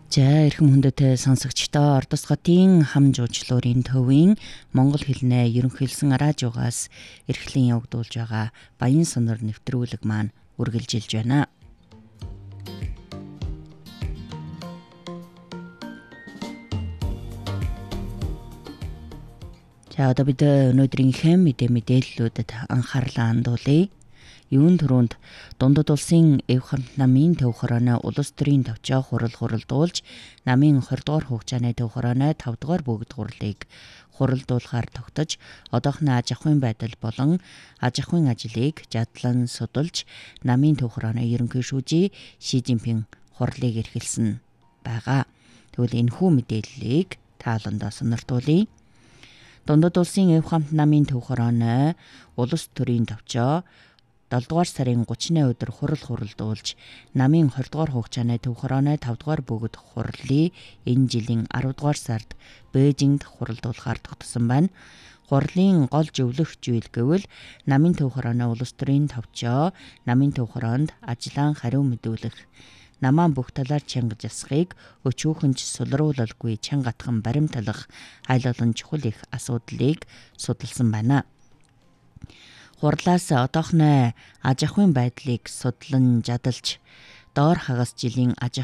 За эрхэм хүндэт сонсогчдоо Ордос хотын хам жуулчлалын төвийн монгол хэлний ерөнхийлсөн радиогоос эрхлэн явагдуулж байгаа Баян сонор нэвтрүүлэг маань үргэлжилж байна. За одоо бид өнөөдрийнхээ мэдээллүүдэд анхаарлаа хандуулъя. Юун төрөнд дундад улсын эв хамт намын төв хорооны улс төрийн төвчөө хуралдуулж намын 20 дугаар хугацааны төв хорооны 5 дугаар бүгд хурлыг хуралдуулахаар тогтож одоохны аж ахуйн байдал болон аж ахуйн ажлыг задлан судалж намын төв хорооны ерөнхий шүүжий Ши Жинпин хурлыг эрхэлсэн байгаа. Тэгвэл энэхүү мэдээллийг тааландаа сониртуулъя. Дундад улсын эв хамт намын төв хорооны улс төрийн төвчөө 7 дугаар сарын 30-ны өдөр хуралдуулж намын 20 дугаар хугацааны төв хорооны 5 дугаар бүгд хурлыг энэ жилийн 10 дугаар сард Бээжингт хуралдуулахаар тогтсон байна. Хурлын гол зөвлөх зүйл гэвэл намын төв хорооны улс төрийн төвчөө намын төв хороонд ажлаа хариу мэдүүлэх, намаа бүх талаар чанга засахыг өчүүхэнж сулруулалгүй чангатхан баримтлах аль олон чухал их асуудлыг судалсан байна. Хурлаас одоохны аж ахуйн байдлыг судлан жадалж доор хагас жилийн аж